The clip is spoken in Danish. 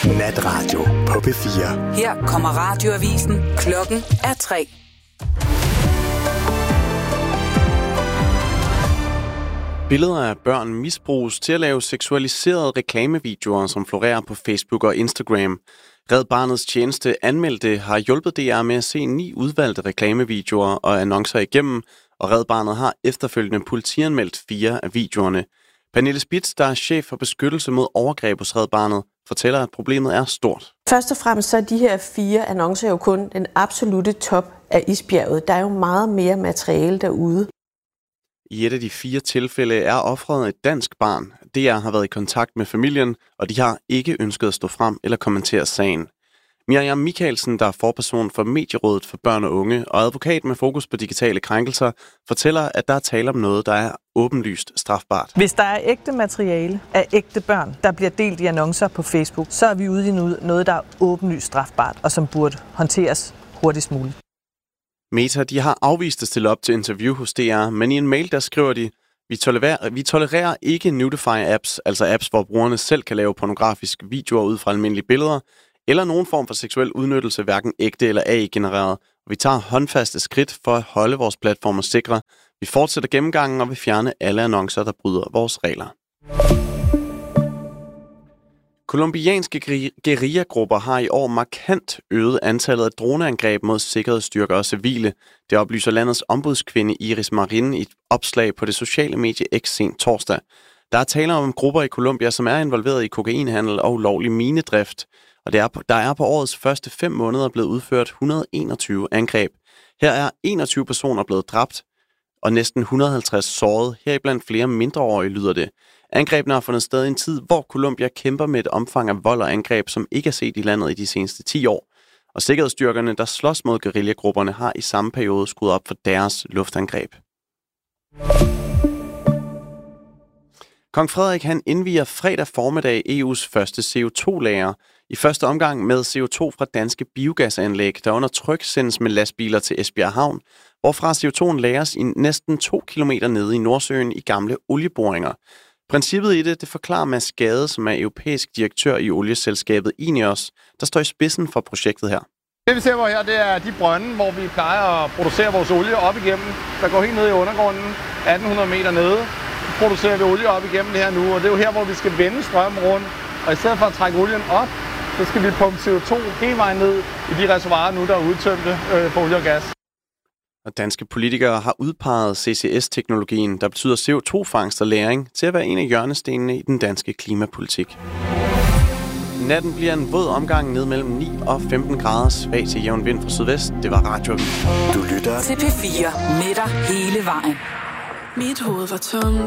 Natradio på P4. Her kommer radioavisen. Klokken er 3. Billeder af børn misbruges til at lave seksualiserede reklamevideoer, som florerer på Facebook og Instagram. Red Barnets tjeneste anmeldte har hjulpet DR med at se 9 udvalgte reklamevideoer og annoncer igennem, og Red Barnet har efterfølgende politianmeldt 4 af videoerne. Pernille Spitz, der er chef for beskyttelse mod overgreb hos Red Barnet, fortæller, at problemet er stort. Først og fremmest så er de her 4 annoncer jo kun den absolute top af isbjerget. Der er jo meget mere materiale derude. I et af de 4 tilfælde er offeret et dansk barn. DR har været i kontakt med familien, og de har ikke ønsket at stå frem eller kommentere sagen. Miriam Michaelsen, der er forperson for Medierådet for Børn og Unge og advokat med fokus på digitale krænkelser, fortæller, at der er tale om noget, der er åbenlyst strafbart. Hvis der er ægte materiale af ægte børn, der bliver delt i annoncer på Facebook, så er vi ude i noget, der er åbenlyst strafbart og som burde håndteres hurtigst muligt. Meta, de har afvist at stille op til interview hos DR, men i en mail, der skriver de, vi tolererer ikke Nudify-apps, altså apps, hvor brugerne selv kan lave pornografiske videoer ud fra almindelige billeder, eller nogen form for seksuel udnyttelse, hverken ægte eller AI-genereret. Vi tager håndfaste skridt for at holde vores platformer sikre. Vi fortsætter gennemgangen og vil fjerne alle annoncer, der bryder vores regler. Colombianske guerillagrupper har i år markant øget antallet af droneangreb mod sikkerhedsstyrker og civile. Det oplyser landets ombudskvinde Iris Marin i et opslag på det sociale medie X sent torsdag. Der er tale om grupper i Colombia, som er involveret i kokainhandel og ulovlig minedrift. Og der er på årets første 5 måneder blevet udført 121 angreb. Her er 21 personer blevet dræbt, og næsten 150 såret, heriblandt flere mindreårige, lyder det. Angrebene har fundet sted i en tid, hvor Colombia kæmper med et omfang af vold og angreb, som ikke er set i landet i de seneste 10 år. Og sikkerhedsstyrkerne, der slås mod guerillagrupperne, har i samme periode skruet op for deres luftangreb. Kong Frederik han indvier fredag formiddag EU's første CO2-lager. I første omgang med CO2 fra danske biogasanlæg, der under tryk sendes med lastbiler til Esbjerg Havn, hvorfra CO2'en lagres i næsten 2 kilometer nede i Nordsøen i gamle olieboringer. Princippet i det forklarer Mads Gade, som er europæisk direktør i olieselskabet Ineos, der står i spidsen for projektet her. Det vi ser på her, det er de brønde, hvor vi plejer at producere vores olie op igennem. Der går helt ned i undergrunden, 1800 meter nede. Så producerer vi olie op igennem det her nu, og det er jo her, hvor vi skal vende strømmen rundt. Og i stedet for at trække olien op, så skal vi pumpe CO2 hele vejen ned i de reservoirer nu, der er udtømte for olie og gas. Og danske politikere har udpeget CCS-teknologien, der betyder CO2-fangst og lagring, til at være en af hjørnestenene i den danske klimapolitik. Natten bliver en våd omgang ned mellem 9 og 15 grader, svag til jævn vind fra sydvest. Det var radioavisen. Du lytter til P4 med dig hele vejen. Mit hoved var tomt.